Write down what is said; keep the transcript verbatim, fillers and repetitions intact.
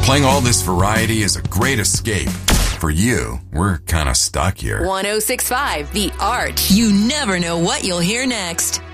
Playing all this variety is a great escape. For you, we're kind of stuck here. one oh six point five The Arch. You never know what you'll hear next.